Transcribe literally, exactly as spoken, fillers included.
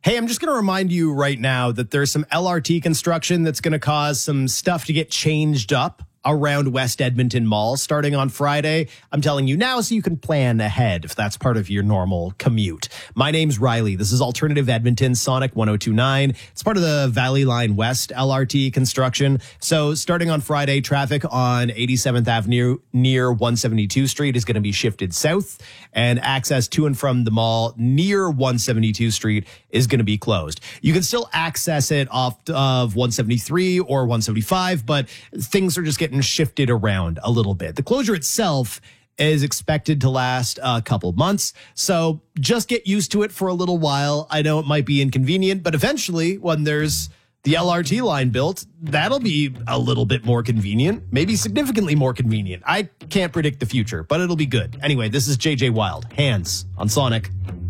Hey, I'm just going to remind you right now that there's some L R T construction that's going to cause some stuff to get changed up around West Edmonton Mall starting on Friday. I'm telling you now so you can plan ahead if that's part of your normal commute. My name's Riley. This is Alternative Edmonton, Sonic one oh two point nine. It's part of the Valley Line West L R T construction. So starting on Friday, traffic on eighty-seventh Avenue near one seventy-two Street is going to be shifted south, and access to and from the mall near one seventy-two Street is going to be closed. You can still access it off of one seventy-three or one seventy-five, but things are just getting shifted around a little bit. The closure itself is expected to last a couple months, so just get used to it for a little while. I know it might be inconvenient, but eventually when there's the L R T line built, that'll be a little bit more convenient, maybe significantly more convenient. I can't predict the future, but it'll be good. Anyway, this is J J Wild, Hands on Sonic.